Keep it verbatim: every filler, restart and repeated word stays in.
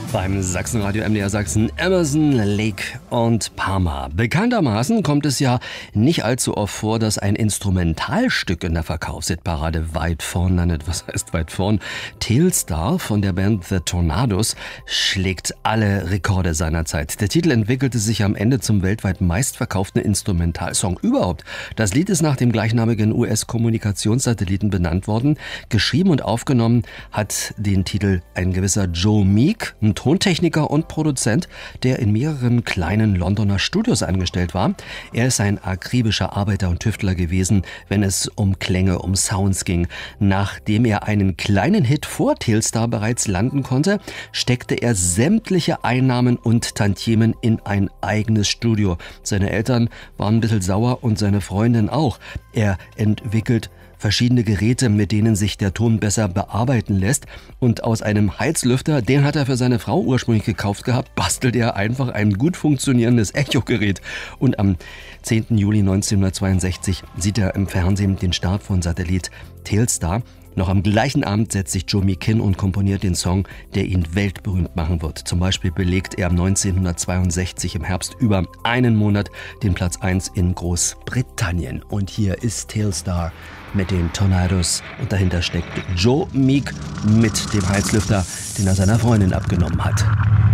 Beim Sachsenradio M D R Sachsen, Emerson, Lake und Palmer. Bekanntermaßen kommt es ja nicht allzu oft vor, dass ein Instrumentalstück in der Verkaufshitparade weit vorn landet. Was heißt weit vorn? Telstar von der Band The Tornados schlägt alle Rekorde seiner Zeit. Der Titel entwickelte sich am Ende zum weltweit meistverkauften Instrumentalsong überhaupt. Das Lied ist nach dem gleichnamigen U S-Kommunikationssatelliten benannt worden. Geschrieben und aufgenommen hat den Titel ein gewisser Joe Meek, ein Tontechniker und Produzent, der in mehreren kleinen Londoner Studios angestellt war. Er ist ein akribischer Arbeiter und Tüftler gewesen, wenn es um Klänge, um Sounds ging. Nachdem er einen kleinen Hit vor Telstar bereits landen konnte, steckte er sämtliche Einnahmen und Tantiemen in ein eigenes Studio. Seine Eltern waren ein bisschen sauer und seine Freundin auch. Er entwickelt verschiedene Geräte, mit denen sich der Ton besser bearbeiten lässt. Und aus einem Heizlüfter, den hat er für seine Frau ursprünglich gekauft gehabt, bastelt er einfach ein gut funktionierendes Echo-Gerät. Und am zehnten Juli neunzehnhundertzweiundsechzig sieht er im Fernsehen den Start von Satellit Telstar. Noch am gleichen Abend setzt sich Joe Meek hin und komponiert den Song, der ihn weltberühmt machen wird. Zum Beispiel belegt er neunzehnhundertzweiundsechzig im Herbst über einen Monat den Platz eins in Großbritannien. Und hier ist Telstar mit den Tornados und dahinter steckt Joe Meek mit dem Heizlüfter, den er seiner Freundin abgenommen hat.